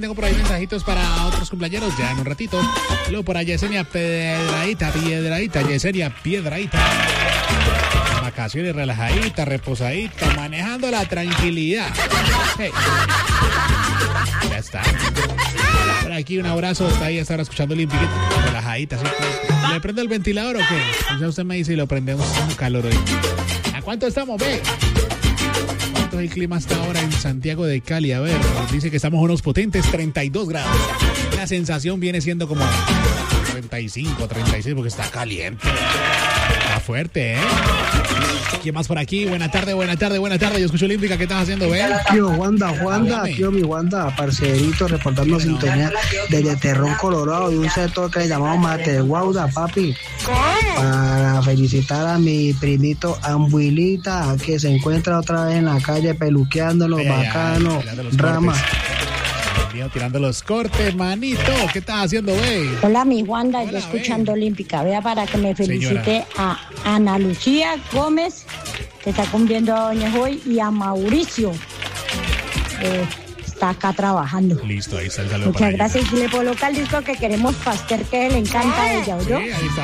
tengo por ahí mensajitos para otros cumpleaños ya en un ratito. Luego por allá Yesenia Piedradita, Yesenia Piedradita. Vacaciones relajadita, reposadita, manejando la tranquilidad. Hey. Ya está. Por aquí un abrazo, está ahí, está ahora escuchando Olímpica, relajadita. ¿Sí? ¿Le prendo el ventilador o qué? Ya usted me dice y lo prendemos con calor hoy. ¿A cuánto estamos, ve? ¿Cuánto es el clima hasta ahora en Santiago de Cali? A ver, dice que estamos a unos potentes 32 grados. La sensación viene siendo como 35, 36 porque está caliente. Está fuerte, ¿eh? ¿Quién más por aquí? Buena tarde. Yo escucho Olímpica. ¿Qué estás haciendo, ve? Tío, Wanda, tío, mi Wanda, parcerito, reportando sintonía desde Terrón, Colorado, de un sector que le llamamos Mateguauda, papi. Para felicitar a mi primito Ambuilita, que se encuentra otra vez en la calle peluqueándolo, bacano, Rama. Tirando los cortes, manito. ¿Qué estás haciendo, ve? Hola, mi Wanda, yo escuchando Olímpica. Vea para que me felicite a Ana Lucía Gómez, que está cumpliendo años hoy, y a Mauricio, está acá trabajando. Listo, ahí está el saludo. Muchas gracias. Y le coloca el disco que queremos Pastel, que le encanta a ella, ¿oyó? Sí, ahí está.